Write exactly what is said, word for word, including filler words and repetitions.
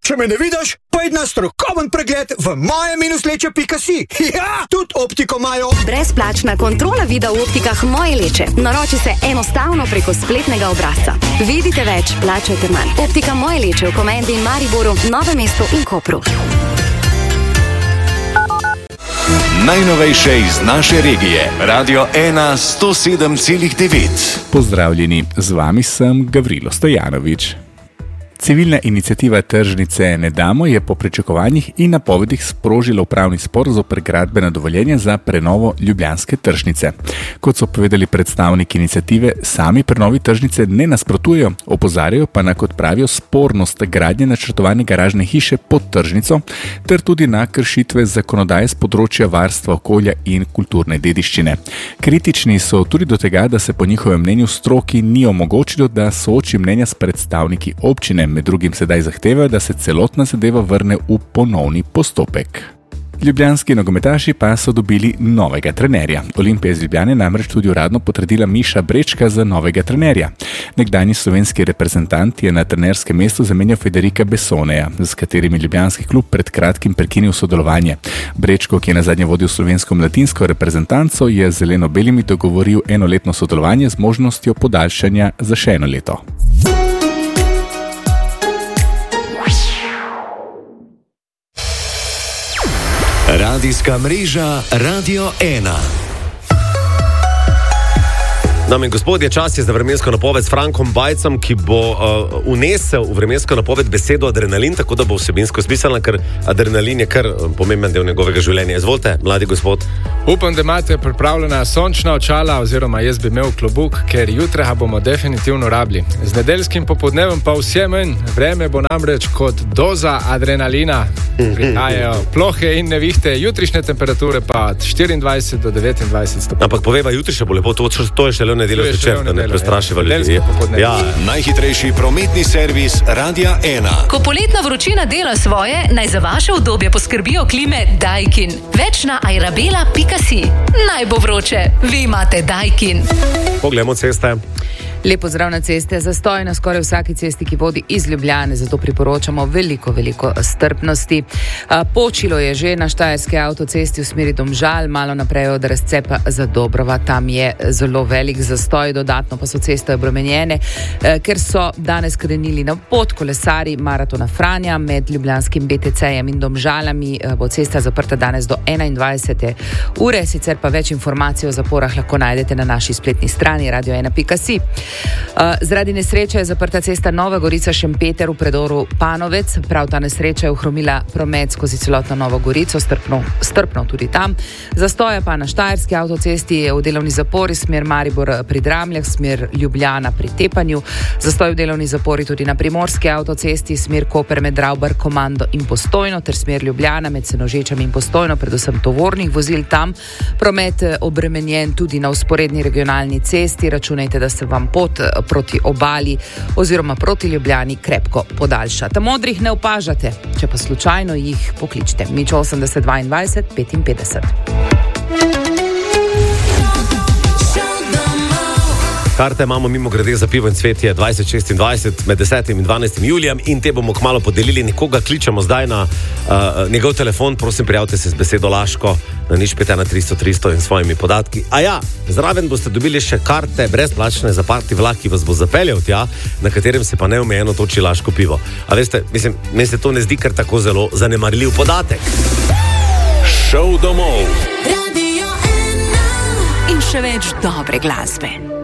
Če me ne vidiš, pojd na strokoven pregled v moje minus leče pika si. Ja, tudi optiko imajo. Brezplačna kontrola vida v optikah Moje Leče. Naroči se enostavno preko spletnega obrazca. Vidite več, plačajte manj. Optika Moje Leče v Komendi in Mariboru, Novem mestu in Kopru. Najnovejše iz naše regije. Radio ena sto sedem celih devet. Pozdravljeni, z vami sem Gavrilo Stojanovič. Civilna iniciativa Tržnice ne damo je po pričakovanjih in napovedih sprožila upravni spor zoper gradbeno dovoljenje za prenovo ljubljanske tržnice. Kot so povedali predstavniki iniciative, sami prenovi tržnice ne nasprotujejo, opozarjajo pa na, kot pravijo, spornost gradnje načrtovane garažne hiše pod tržnico ter tudi na kršitve zakonodaje z področja varstva okolja in kulturne dediščine. Kritični so tudi do tega, da se po njihovem mnenju stroki ni omogočilo, da sooči mnenja s predstavniki občine. Med drugim sedaj zahtevajo, da se celotna zadeva vrne v ponovni postopek. Ljubljanski nogometaši pa so dobili novega trenerja. Olimpija iz Ljubljane namreč tudi uradno potrdila Miša Brečka za novega trenerja. Nekdanji slovenski reprezentant je na trenerskem mestu zamenjal Federica Bessoneja, s katerim je ljubljanski klub pred kratkim prekinil sodelovanje. Brečko, ki je nazadnje vodil slovensko mladinsko reprezentanco, je z zeleno-belimi dogovoril enoletno sodelovanje z možnostjo podaljšanja za še eno leto. Radijska mreža Radio ena. Dame in gospodje, čas je za vremensko napoved s Frankom Bajcem, ki bo uh, unesel v vremensko napoved besedo adrenalin, tako da bo vsebinsko smiselna, ker adrenalin je kar pomemben del njegovega življenja. Izvolite, mladi gospod. Upam, da imate pripravljena sončna očala, oziroma jaz bi imel klobuk, ker jutra bomo definitivno rabili. Z nedeljskim popodnevom pa vse manj, vreme bo namreč kot doza adrenalina. Prihajajo plohe in nevihte, jutrišnje temperature pa od štiriindvajset do devetindvajset stopinj. Ampak poveva, jutri še bo lepo, to, to je še le v nedeljo zvečer, da ne prestrašiva ljudi. Ja. Najhitrejši prometni servis Radia ena. Ko poletna vročina dela svoje, naj za vaše udobje poskrbijo klime Daikin. Več na airabela pika si. Naj bo vroče, vi imate Daikin. Poglejmo ceste. Lepo zdrav na ceste, zastoj na skoraj vsaki cesti, ki vodi iz Ljubljane, zato priporočamo veliko, veliko strpnosti. Počilo je že na Štajerski avtocesti v smeri Domžal, malo naprej od razcepa za Dobrova, tam je zelo velik zastoj, dodatno pa so ceste obremenjene, ker so danes krenili na pot kolesari maratona Franja med ljubljanskim be te ce-jem in Domžalami, bo cesta zaprta danes do enaindvajsete ure, sicer pa več informacij o zaporah lahko najdete na naši spletni strani radio ena pika si. Zaradi nesreče je zaprta cesta Nova Gorica-Šempeter v predoru Panovec. Prav ta nesreča je ohromila promet skozi celotno Novo Gorico, strpno, strpno tudi tam. Zastoja pa na Štajerski avtocesti je v delovni zapori smer Maribor pri Dramljah, smer Ljubljana pri Tepanju. Zastoj v delovni zapori tudi na Primorski avtocesti, smer Koper med Ravbar, Komando in Postojno, ter smer Ljubljana med Senožečami in Postojno, predvsem tovornih vozil tam. Promet obremenjen tudi na vzporedni regionalni cesti. Računajte, da se vam pot proti obali oziroma proti Ljubljani krepko podaljša. Ta modrih ne opažate, če pa slučajno jih pokličite. Nič osemdeset dvaindvajset petinpetdeset. Karte imamo mimo grede za pivo in cvetje dvajset šestindvajset med desetim in dvanajstim julijem in te bomo kmalu podelili. Nekoga kličemo zdaj na uh, njegov telefon, prosim prijavite se z besedo Laško na nič pet ena tristo tristo in svojimi podatki. A ja, zraven boste dobili še karte brezplačne za parti vlak, ki vas bo zapeljal tja, na katerem se pa neomejeno toči Laško pivo. A veste, mislim, meni se to ne zdi kar tako zelo zanemarljiv podatek. Šov domov. Radio ena. In še več dobre glasbe.